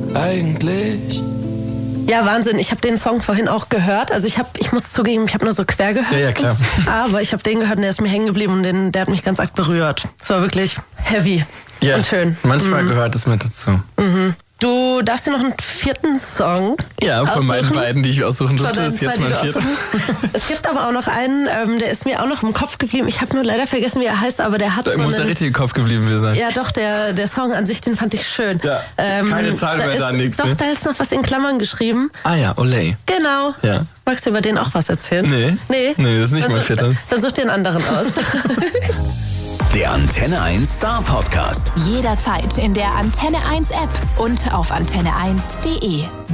eigentlich? Ja, Wahnsinn. Ich habe den Song vorhin auch gehört. Also ich muss zugeben, ich habe nur so quer gehört. Ja, klar. Aber ich habe den gehört und der ist mir hängen geblieben und der hat mich ganz arg berührt. Es war wirklich heavy und schön. Manchmal gehört es mit dazu. Mhm. Du darfst dir noch einen vierten Song Ja, von meinen beiden, die ich aussuchen durfte, ist jetzt mein vierter. Es gibt aber auch noch einen, der ist mir auch noch im Kopf geblieben. Ich habe nur leider vergessen, wie er heißt, aber der hat da muss der richtig im Kopf geblieben sein. Ja, doch, der Song an sich, den fand ich schön. Ja, keine Zahl mehr da, nichts. Doch, da ist noch was in Klammern geschrieben. Ah ja, Olay. Genau. Ja. Magst du über den auch was erzählen? Nee, das ist nicht mein vierter. Dann such dir einen anderen aus. Der Antenne 1 Star Podcast. Jederzeit in der Antenne 1 App und auf antenne1.de.